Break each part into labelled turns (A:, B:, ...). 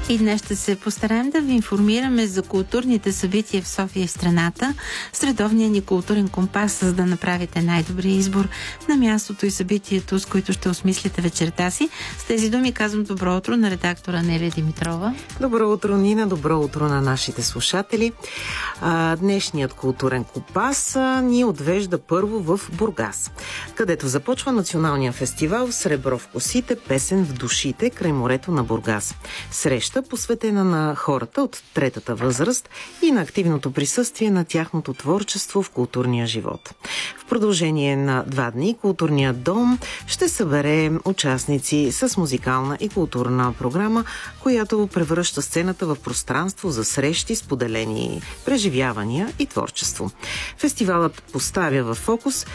A: И днес ще се постараем да ви информираме за културните събития в София и в страната, с редовния ни културен компас, за да направите най-добрия избор на мястото и събитието, с които ще осмислите вечерта си. С тези думи казвам добро утро на редактора Нелия Димитрова.
B: Добро утро, Нина. Добро утро на нашите слушатели. Днешният културен компас ни отвежда първо в Бургас, където започва националния фестивал "Сребро в косите, песен в душите" край морето на Бургас. Среща, посветена на хората от третата възраст и на активното присъствие на тяхното творчество в културния живот. В продължение на 2 дни културният дом ще събере участници с музикална и културна програма, която превръща сцената в пространство за срещи, споделени преживявания и творчество. Фестивалът поставя в фокус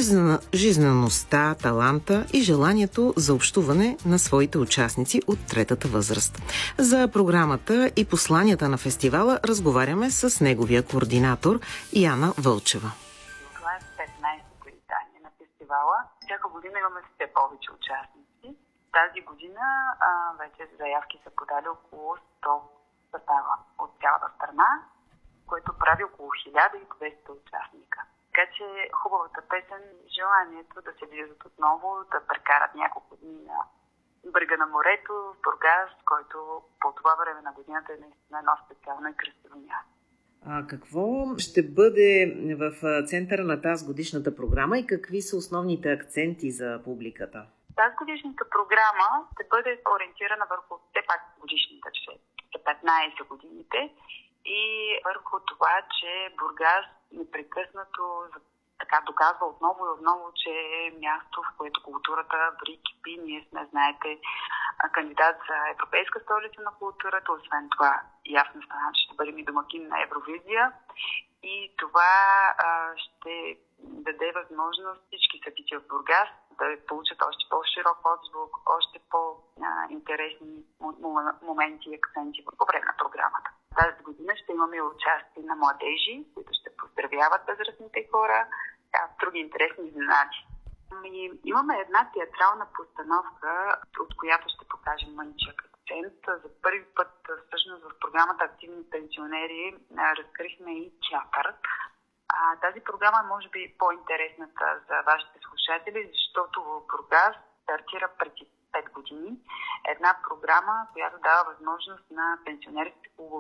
B: жизнеността, таланта и желанието за общуване на своите участници от третата възраст. За програмата и посланията на фестивала разговаряме с неговия координатор Яна Вълчева.
C: Това е 15-то издание на фестивала. Всяка година имаме все повече участници. Тази година вече заявки са подали около 100 състава от цялата страна, което прави около 1200 участника. Така че хубавата песен, желанието да се виждат отново, да прекарат няколко дни на брега на морето, в Бургас, който по това време на годината е наистина едно специално и красиво място.
B: Какво ще бъде в центъра на тази годишната програма и какви са основните акценти за публиката?
C: Тази годишната програма ще бъде ориентирана върху все пак годишните, че са 15 годините и върху това, че Бургас непрекъснато така доказва отново и отново, че е място, в което културата ври кипи. Ние сме, знаете, кандидат за Европейска столица на културата. Освен това, ясно стана, че ще бъдем и домакин на Евровизия. И това ще даде възможност всички събития в Бургас да получат още по-широк отзвук, още по-интересни моменти и акценти по време на програмата. Тази година ще имаме участие на младежи, които ще поздравяват възрастните хора, с други интересни изненади. Имаме една театрална постановка, от която ще покажем мъничък акцент. За първи път всъщност в програмата "Активни пенсионери" разкрихме и театър. Тази програма е може би по-интересната за вашите слушатели, защото в Бургас стартира преди 5 години една програма, която дава възможност на пенсионерите